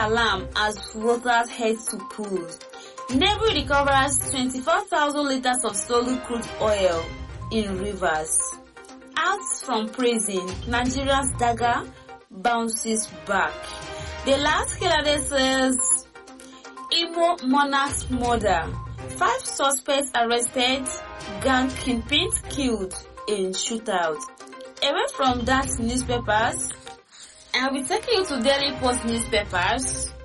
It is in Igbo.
alarm as voters head to polls. Navy recovers 24,000 liters of stolen crude oil in rivers. Out from prison, Nigeria's dagger bounces back. The last killer says Imo monarch's murder. 5 suspects arrested, gang kingpins killed in shootout. Away from that newspapers, I'll be taking you to Daily Post newspapers.